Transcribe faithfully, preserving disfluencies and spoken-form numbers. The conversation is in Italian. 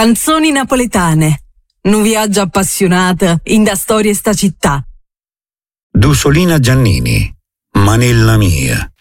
Canzoni napoletane. Nu viaggio appassionata in da storia sta città. Dusolina Giannini, Manella mia.